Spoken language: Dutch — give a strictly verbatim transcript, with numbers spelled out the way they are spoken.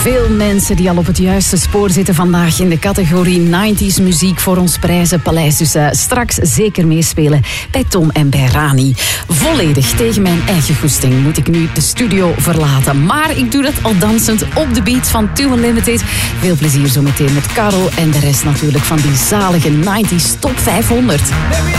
Veel mensen die al op het juiste spoor zitten vandaag in de categorie nineties muziek voor ons prijzenpaleis. Dus uh, straks zeker meespelen bij Tom en bij Rani. Volledig tegen mijn eigen goesting moet ik nu de studio verlaten. Maar ik doe dat al dansend op de beat van Two Unlimited. Veel plezier zometeen met Karel en de rest natuurlijk van die zalige nineties Top vijfhonderd.